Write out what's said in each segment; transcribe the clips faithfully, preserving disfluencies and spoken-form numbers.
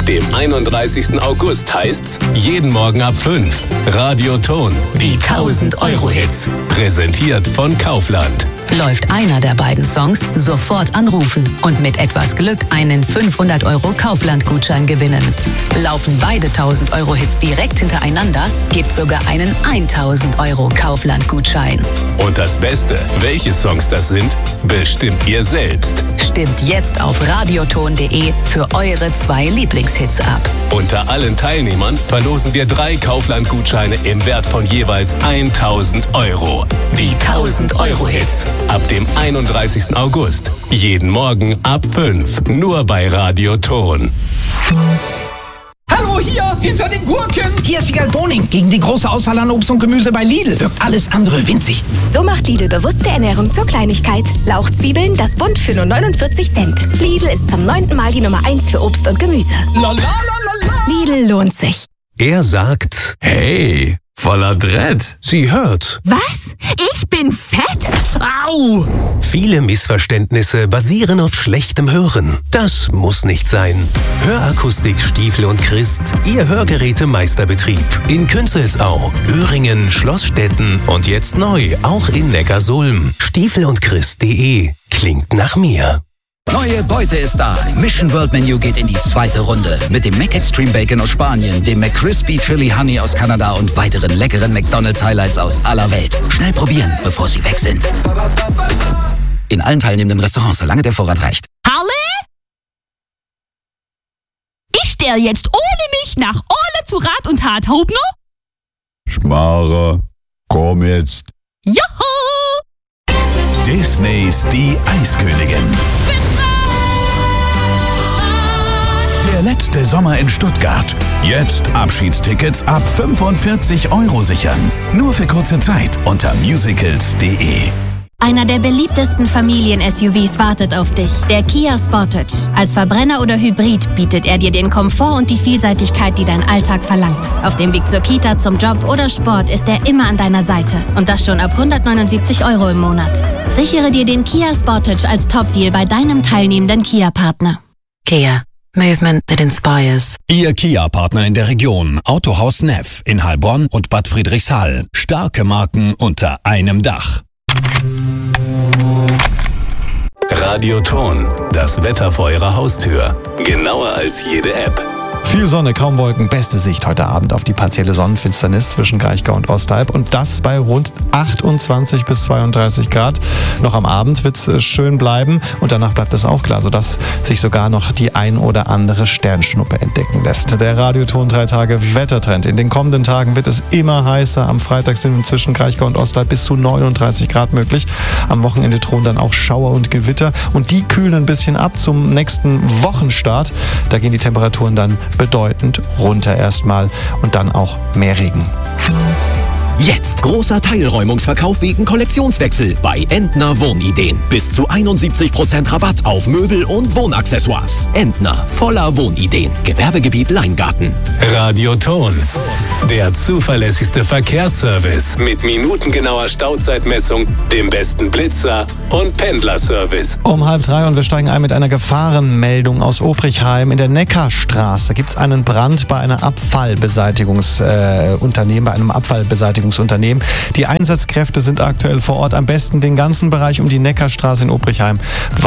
Ab dem einunddreißigsten August heißt's jeden Morgen ab fünf. Radioton, die tausend Euro Hits. Präsentiert von Kaufland. Läuft einer der beiden Songs, sofort anrufen und mit etwas Glück einen fünfhundert Euro Kaufland-Gutschein gewinnen. Laufen beide tausend Euro Hits direkt hintereinander, gibt's sogar einen tausend Euro Kaufland-Gutschein. Und das Beste, welche Songs das sind, bestimmt ihr selbst. Stimmt jetzt auf radioton punkt de für eure zwei Lieblingshits ab. Unter allen Teilnehmern verlosen wir drei Kaufland-Gutscheine im Wert von jeweils tausend Euro. Die tausend Euro Hits. Ab dem einunddreißigsten August. Jeden Morgen ab fünf. Nur bei Radioton. Hallo, hier, hinter den Gurken. Hier ist Wiegald Boning. Gegen die große Auswahl an Obst und Gemüse bei Lidl wirkt alles andere winzig. So macht Lidl bewusste Ernährung zur Kleinigkeit. Lauchzwiebeln, das Bund für nur neunundvierzig Cent. Lidl ist zum neunten Mal die Nummer eins für Obst und Gemüse. La, la, la, la, la. Lidl lohnt sich. Er sagt, hey, voller Dread. Sie hört. Was? Ich bin fett? Au! Viele Missverständnisse basieren auf schlechtem Hören. Das muss nicht sein. Hörakustik Stiefel und Christ, Ihr Hörgerätemeisterbetrieb. In Künzelsau, Öhringen, Schlossstetten und jetzt neu auch in Neckarsulm. Stiefel und Christ punkt de. Klingt nach mir. Neue Beute ist da. Mission World Menu geht in die zweite Runde. Mit dem Mac Extreme Bacon aus Spanien, dem McCrispy Chili Honey aus Kanada und weiteren leckeren McDonald's Highlights aus aller Welt. Schnell probieren, bevor sie weg sind. In allen teilnehmenden Restaurants, solange der Vorrat reicht. Halle? Ich stell jetzt ohne mich nach Orle zu Rat und Tat, Hauptner? Schmarre, komm jetzt. Joho! Disneys Die Eiskönigin. Der letzte Sommer in Stuttgart. Jetzt Abschiedstickets ab fünfundvierzig Euro sichern. Nur für kurze Zeit unter musicals punkt de. Einer der beliebtesten Familien-S U Vs wartet auf dich, der Kia Sportage. Als Verbrenner oder Hybrid bietet er dir den Komfort und die Vielseitigkeit, die dein Alltag verlangt. Auf dem Weg zur Kita, zum Job oder Sport ist er immer an deiner Seite. Und das schon ab hundertneunundsiebzig Euro im Monat. Sichere dir den Kia Sportage als Top-Deal bei deinem teilnehmenden Kia-Partner. Kia. Movement that inspires. Ihr Kia-Partner in der Region. Autohaus Neff in Heilbronn und Bad Friedrichshall. Starke Marken unter einem Dach. Radioton, das Wetter vor Ihrer Haustür. Genauer als jede App. Viel Sonne, kaum Wolken, beste Sicht heute Abend auf die partielle Sonnenfinsternis zwischen Kraichgau und Ostalb und das bei rund achtundzwanzig bis zweiunddreißig Grad. Noch am Abend wird es schön bleiben und danach bleibt es auch klar, sodass sich sogar noch die ein oder andere Sternschnuppe entdecken lässt. Der Radioton drei Tage Wettertrend. In den kommenden Tagen wird es immer heißer. Am Freitag sind zwischen Kraichgau und Ostalb bis zu neununddreißig Grad möglich. Am Wochenende drohen dann auch Schauer und Gewitter und die kühlen ein bisschen ab zum nächsten Wochenstart. Da gehen die Temperaturen dann bedeutend runter erstmal und dann auch mehr Regen. Jetzt großer Teilräumungsverkauf wegen Kollektionswechsel bei Entner Wohnideen. Bis zu einundsiebzig Prozent Rabatt auf Möbel und Wohnaccessoires. Entner, voller Wohnideen. Gewerbegebiet Leingarten. Radioton, der zuverlässigste Verkehrsservice mit minutengenauer Stauzeitmessung, dem besten Blitzer und Pendlerservice. Um halb drei und wir steigen ein mit einer Gefahrenmeldung aus Obrichheim. In der Neckarstraße gibt es einen Brand bei einer Abfallbeseitigungsunternehmen, äh, bei einem Abfallbeseitigungsunternehmen. Die Einsatzkräfte sind aktuell vor Ort. Am besten den ganzen Bereich um die Neckarstraße in Obrichheim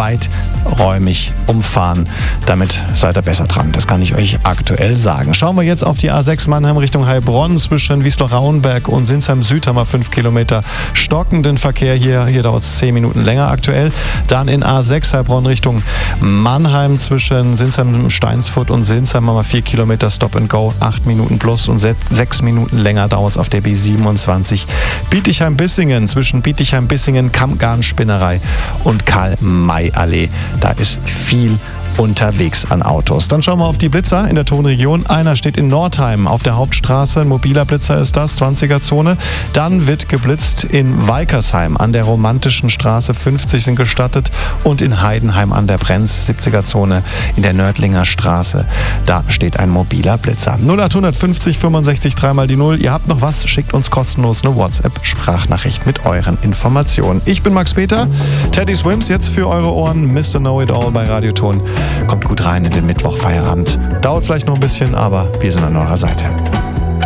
weiträumig umfahren. Damit seid ihr besser dran. Das kann ich euch aktuell sagen. Schauen wir jetzt auf die A sechs Mannheim Richtung Heilbronn. Zwischen Wiesloch-Rauenberg und Sinsheim Süd haben wir fünf Kilometer stockenden Verkehr. Hier, hier dauert es zehn Minuten länger aktuell. Dann in A sechs Heilbronn Richtung Mannheim zwischen Sinsheim, Steinsfurt und Sinsheim haben wir vier Kilometer Stop and Go. acht Minuten plus und sechs Minuten länger dauert es auf der B siebenundzwanzig. Bietigheim-Bissingen zwischen Bietigheim-Bissingen, Kammgarn-Spinnerei und Karl-May-Allee. Da ist viel unterwegs an Autos. Dann schauen wir auf die Blitzer in der Tonregion. Einer steht in Nordheim auf der Hauptstraße. Ein mobiler Blitzer ist das, zwanziger-Zone. Dann wird geblitzt in Weikersheim an der Romantischen Straße. fünfzig sind gestattet. Und in Heidenheim an der Brenz, siebziger-Zone in der Nördlinger Straße. Da steht ein mobiler Blitzer. null acht fünfzig fünfundsechzig dreimal die null. Ihr habt noch was? Schickt uns kostenlos eine WhatsApp-Sprachnachricht mit euren Informationen. Ich bin Max Peter. Teddy Swims jetzt für eure Ohren. Mister Know It All bei Radioton. Kommt gut rein in den Mittwochfeierabend. Dauert vielleicht noch ein bisschen, aber wir sind an eurer Seite.